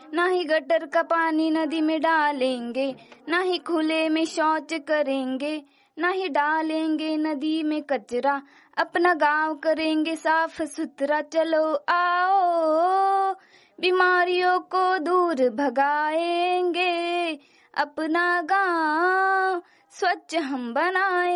ना ही गटर का पानी नदी में डालेंगे, ना ही खुले में शौच करेंगे, ना ही डालेंगे नदी में कचरा, अपना गांव करेंगे साफ सुथरा। चलो आओ बीमारियों को दूर भगाएंगे, अपना गांव स्वच्छ हम बनाए।